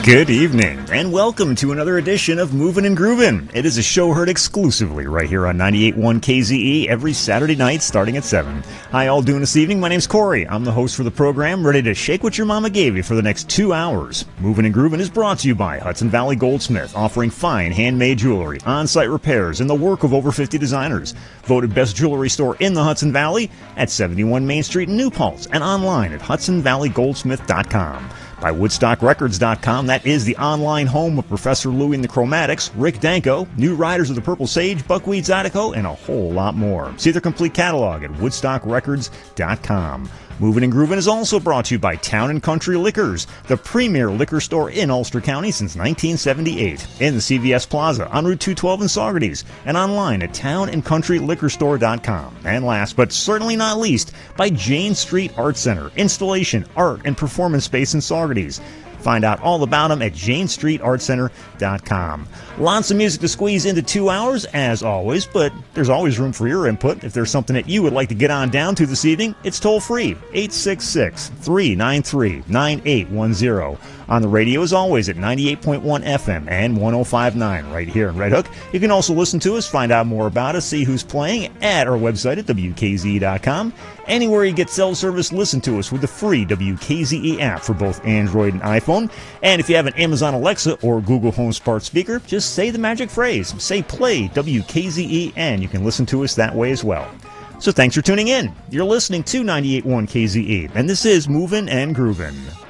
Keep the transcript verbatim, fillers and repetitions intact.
Good evening, and welcome to another edition of Movin' and Groovin'. It is a show heard exclusively right here on ninety-eight point one K Z E every Saturday night starting at seven. How y'all doing this evening? My name's Corey. I'm the host for the program, ready to shake what your mama gave you for the next two hours. Movin' and Groovin' is brought to you by Hudson Valley Goldsmith, offering fine handmade jewelry, on-site repairs, and the work of over fifty designers. Voted best jewelry store in the Hudson Valley at seventy-one Main Street in New Paltz, and online at hudson valley goldsmith dot com. By woodstock records dot com, that is the online home of Professor Louie and the Chromatics, Rick Danko, New Riders of the Purple Sage, Buckwheat Zydeco, and a whole lot more. See their complete catalog at woodstock records dot com. Movin' and Groovin' is also brought to you by Town and Country Liquors, the premier liquor store in Ulster County since nineteen seventy-eight, in the C V S Plaza on Route two twelve in Saugerties, and online at town and country liquor store dot com. And last but certainly not least, by Jane Street Art Center, installation, art, and performance space in Saugerties. Find out all about them at jane street art center dot com. Lots of music to squeeze into two hours, as always, but there's always room for your input. If there's something that you would like to get on down to this evening, it's toll-free, eight six six, three nine three, nine eight one zero. On the radio, as always, at ninety-eight point one F M and one oh five point nine right here in Red Hook. You can also listen to us, find out more about us, see who's playing at our website at W K Z E dot com. Anywhere you get cell service, listen to us with the free W K Z E app for both Android and iPhone. And if you have an Amazon Alexa or Google Home Smart Speaker, just say the magic phrase. Say play W K Z E, and you can listen to us that way as well. So thanks for tuning in. You're listening to ninety-eight point one K Z E, and this is Movin' and Groovin'.